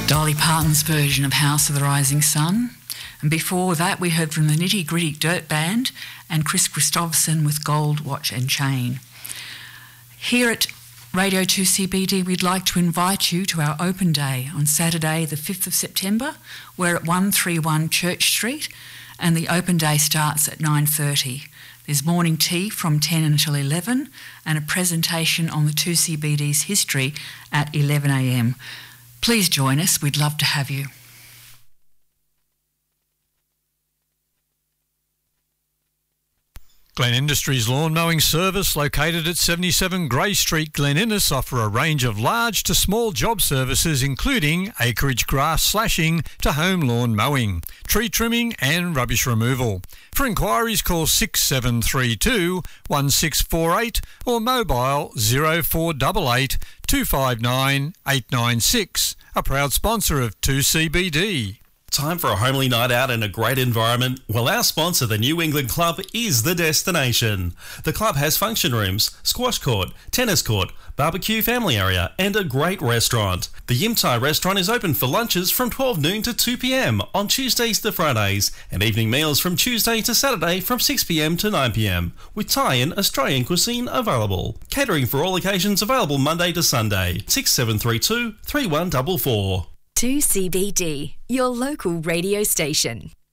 Dolly Parton's version of House of the Rising Sun. And before that, we heard from the Nitty Gritty Dirt Band and Chris Christopherson with Gold Watch and Chain. Here at Radio 2CBD, we'd like to invite you to our open day on Saturday, the 5th of September. We're at 131 Church Street, and the open day starts at 9:30. There's morning tea from 10 until 11 and a presentation on the 2CBD's history at 11 a.m. Please join us. We'd love to have you. Glen Industries Lawn Mowing Service, located at 77 Grey Street, Glen Innes, offer a range of large to small job services including acreage grass slashing to home lawn mowing, tree trimming and rubbish removal. For inquiries, call 6732 1648 or mobile 0488 259 896. A proud sponsor of 2CBD. Time for a homely night out in a great environment? Well, our sponsor, the New England Club, is the destination. The club has function rooms, squash court, tennis court, barbecue family area, and a great restaurant. The Yim Thai restaurant is open for lunches from 12 noon to 2 p.m. on Tuesdays to Fridays, and evening meals from Tuesday to Saturday from 6 p.m. to 9 p.m, with Thai and Australian cuisine available. Catering for all occasions available Monday to Sunday. 6732 3144. 2CBD, your local radio station.